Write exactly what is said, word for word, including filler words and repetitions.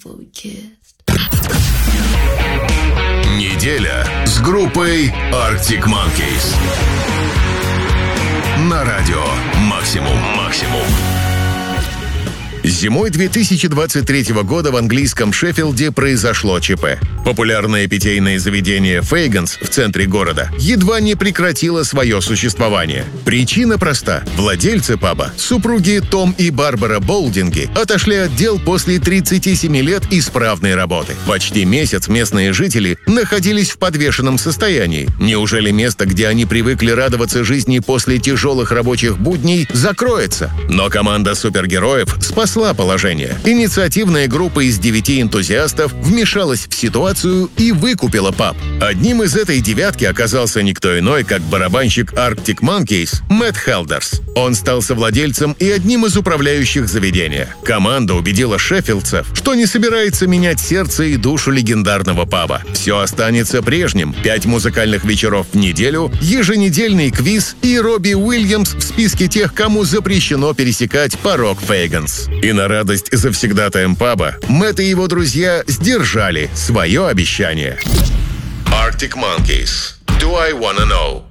before we kissed. Неделя с группой Arctic Monkeys. На радио Максимум. Максимум. Зимой две тысячи двадцать третьего года в английском Шеффилде произошло ЧП. Популярное питейное заведение «Фейганс» в центре города едва не прекратило свое существование. Причина проста. Владельцы паба, супруги Том и Барбара Болдинги, отошли от дел после тридцати семи лет исправной работы. Почти месяц местные жители находились в подвешенном состоянии. Неужели место, где они привыкли радоваться жизни после тяжелых рабочих будней, закроется? Но команда супергероев спасла положение. Инициативная группа из девяти энтузиастов вмешалась в ситуацию и выкупила паб. Одним из этой девятки оказался никто иной, как барабанщик Arctic Monkeys Мэтт Хелдерс. Он стал совладельцем и одним из управляющих заведения. Команда убедила шеффилдцев, что не собирается менять сердце и душу легендарного паба. Все останется прежним. Пять музыкальных вечеров в неделю, еженедельный квиз и Робби Уильямс в списке тех, кому запрещено пересекать порог Фейганс. И на радость завсегдатаям паба Мэтт и его друзья сдержали свое обещание. Arctic Monkeys. Do I Wanna Know?